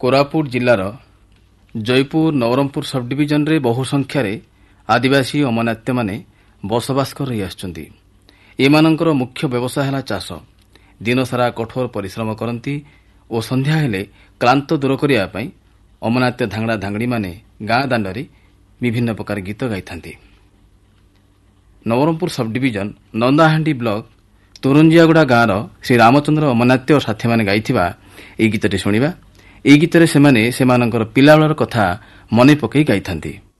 କୋରାପୁଟ ଜିଲ୍ଲାର ଜୟପୁର ନବରଙ୍ଗପୁର ସବ୍ ଡିଭିଜନରେ ବହୁ ସଂଖ୍ୟାରେ ଆଦିବାସୀ ଅମନାତ୍ୟମାନେ ବସବାସ କରି ଆସୁଛନ୍ତି। ଏମାନଙ୍କର ମୁଖ୍ୟ ବ୍ୟବସାୟ ହେଲା ଚାଷ। ଦିନସାରା କଠୋର ପରିଶ୍ରମ କରନ୍ତି ଓ ସନ୍ଧ୍ୟା ହେଲେ କ୍ଲାନ୍ତ ଦୂର କରିବା ପାଇଁ ଅମନାତ୍ୟ ଧାଙ୍ଗଡ଼ା ଧାଙ୍ଗଡ଼ିମାନେ ଗାଁ ଦାଣ୍ଡରେ ବିଭିନ୍ନ ପ୍ରକାର ଗୀତ ଗାଇଥାନ୍ତି। Nabarangpur sub division Nandahandi block ତୁରୁଞ୍ଜିଆଗୁଡ଼ା ଗାଁର ଶ୍ରୀ ରାମଚନ୍ଦ୍ର ଅମନାତ୍ୟ ଓ ସାଥୀମାନେ ଗାଇଥିବା ଏହି ଗୀତଟି ଶୁଣିବା। ଏହି ଗୀତରେ ସେମାନେ ସେମାନଙ୍କର ପିଲାବେଳର କଥା ମନେ ପକାଇ ଗାଇଥାନ୍ତି।